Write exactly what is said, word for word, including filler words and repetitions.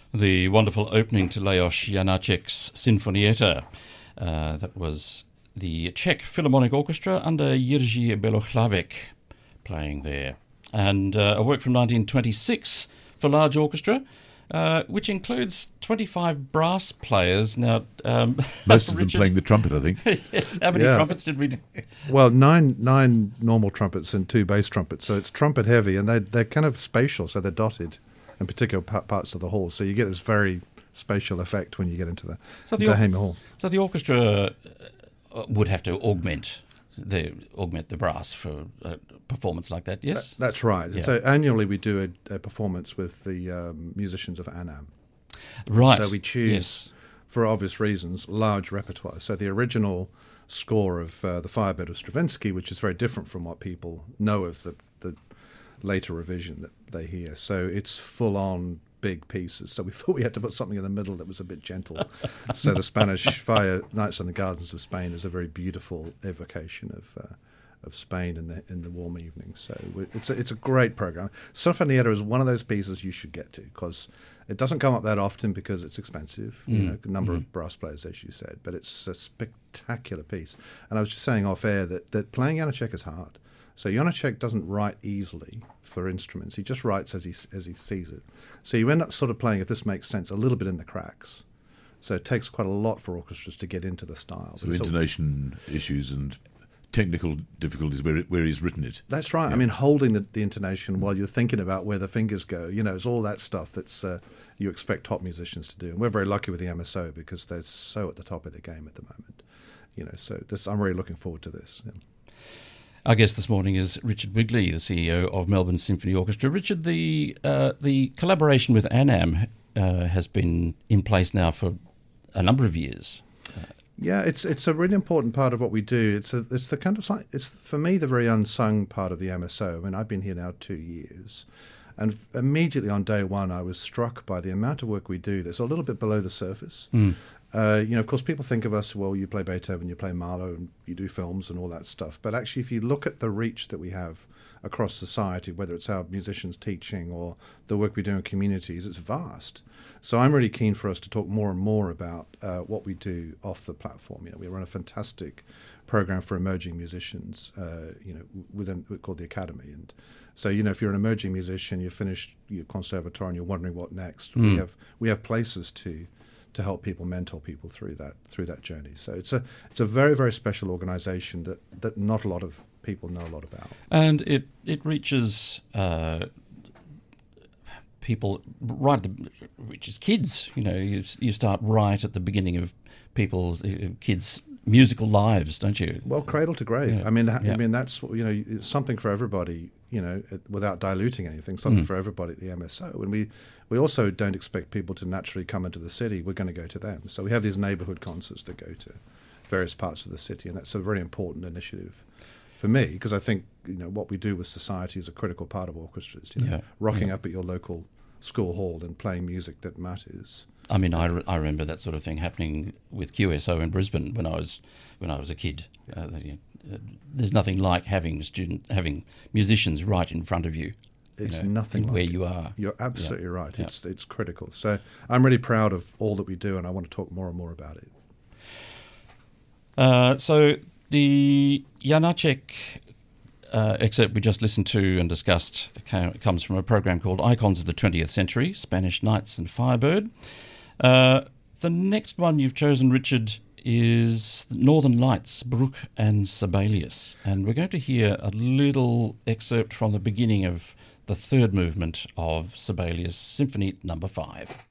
The wonderful opening to Leos Janáček's Sinfonietta. Uh, that was the Czech Philharmonic Orchestra under Jiří Belohlavek playing there. And uh, a work from nineteen twenty-six for large orchestra, uh, which includes twenty-five brass players. Now, um, most of them Richard, playing the trumpet, I think. Yes, how many Yeah. trumpets did we... Well, nine nine normal trumpets and two bass trumpets, so it's trumpet heavy, and they they're kind of spatial, so they're dotted in particular pa- parts of the hall, so you get this very spatial effect when you get into the So the, into or- Hamer Hall. so the orchestra uh, would have to augment the augment the brass for a performance like that, yes? That- that's right. Yeah. So annually we do a, a performance with the um, musicians of ANAM. Right. So we choose, Yes. for obvious reasons, large repertoire. So the original score of uh, the Firebird of Stravinsky, which is very different from what people know of the, the later revision that they hear. So it's full-on big pieces. So we thought we had to put something in the middle that was a bit gentle. So the Spanish Fire Nights in the Gardens of Spain is a very beautiful evocation of uh, of Spain in the in the warm evenings. So we- it's a, it's a great program. Sinfonietta is one of those pieces you should get to because it doesn't come up that often because it's expensive. You know, a number of brass players, as you said, but it's a spectacular piece. And I was just saying off air that that playing Janáček is hard. So Janáček doesn't write easily for instruments. He just writes as he as he sees it. So you end up sort of playing, if this makes sense, a little bit in the cracks. So it takes quite a lot for orchestras to get into the style. So But it's all- intonation issues and technical difficulties where it, where he's written it. That's right. I mean, holding the, the intonation while you're thinking about where the fingers go, you know, it's all that stuff that's uh, you expect top musicians to do. And we're very lucky with the M S O because they're so at the top of the game at the moment. You know, so this, I'm really looking forward to this. Yeah. Our guest this morning is Richard Wigley, the C E O of Melbourne Symphony Orchestra. Richard, the uh, the collaboration with ANAM uh, has been in place now for a number of years. Yeah, it's it's a really important part of what we do. It's a, it's the kind of like it's for me the very unsung part of the M S O. I mean, I've been here now two years, and f- immediately on day one, I was struck by the amount of work we do that's a little bit below the surface. Uh, you know, of course, people think of us, well, you play Beethoven, you play Mahler, and you do films and all that stuff. But actually, if you look at the reach that we have across society, whether it's our musicians teaching or the work we do in communities, it's vast. So I'm really keen for us to talk more and more about uh, what we do off the platform. You know, we run a fantastic program for emerging musicians, uh, you know, within called the Academy. And so, you know, if you're an emerging musician, you've finished your conservatoire and you're wondering what next, we have we have places to to help people, mentor people through that through that journey. So it's a it's a very very special organisation that that not a lot of people know a lot about. And it, it reaches uh, people right at the, reaches kids. You know, you, you start right at the beginning of people's uh, kids' musical lives, don't you? Well, cradle to grave. Yeah. I mean, ha- Yeah. I mean that's you know it's something for everybody. You know, it, without diluting anything, something Mm. for everybody at the M S O. And we we also don't expect people to naturally come into the city. We're going to go to them. So we have these neighbourhood concerts that go to various parts of the city, and that's a very important initiative for me because I think you know what we do with society is a critical part of orchestras. You know, Yeah. rocking Yeah. up at your local school hall and playing music that matters. I mean, I, re- I remember that sort of thing happening with Q S O in Brisbane when I was when I was a kid. Uh, that, you know, uh, there's nothing like having student having musicians right in front of you. you It's know, nothing in like where it. you are. You're absolutely Yeah. right. Yeah. It's it's critical. So I'm really proud of all that we do, and I want to talk more and more about it. Uh, so the Janáček uh, excerpt we just listened to and discussed ca- comes from a program called Icons of the twentieth Century, Spanish Knights and Firebird. Uh, the next one you've chosen, Richard, is Northern Lights, Bruch and Sibelius. And we're going to hear a little excerpt from the beginning of the third movement of Sibelius Symphony Number Five.